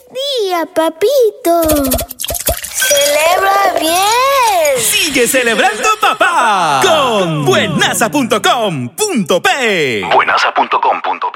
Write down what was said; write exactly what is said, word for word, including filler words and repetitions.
día, papito! ¡Celebra bien! ¡Sigue celebrando, papá! Con buenasa punto com punto pe. buenasa punto com punto pe